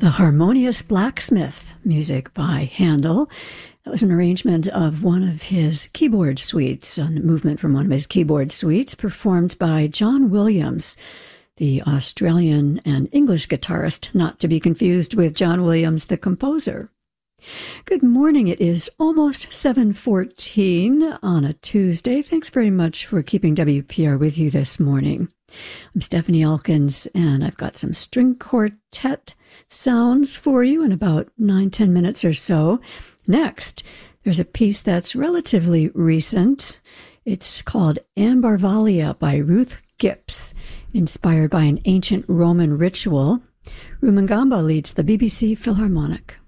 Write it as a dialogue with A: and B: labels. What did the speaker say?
A: The Harmonious Blacksmith, music by Handel. That was an arrangement of one of his keyboard suites, a movement from one of his keyboard suites, performed by John Williams, the Australian and English guitarist, not to be confused with John Williams, the composer. Good morning. It is almost 7:14 on a Tuesday. Thanks very much for keeping WPR with you this morning. I'm Stephanie Elkins, and I've got some string quartet sounds for you in about 9-10 minutes or so. Next, there's a piece that's relatively recent. It's called Ambarvalia by Ruth Gipps, inspired by an ancient Roman ritual. Rumangamba leads the BBC Philharmonic.